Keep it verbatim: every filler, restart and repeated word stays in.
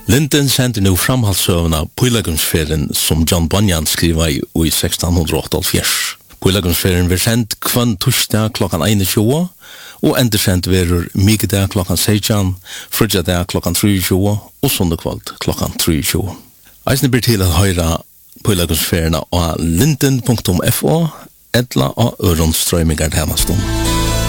Linden sendte nu framhaldsøvna Pøylagumsferien som John Bunyan skriva i, i sexton åttaoghalvfjerds. Pøylagumsferien var sendt kvann torsdag klokkan einogtjúgu og endersendt verur mikudag klokkan sexton, frutjadag klokkan tretogtjúgu og sundagkvöld klokkan tretogtjúgu. Eisne ber til at høyra Pøylagumsferien av linden punktum f o edla av øron strøymingar tjenestun.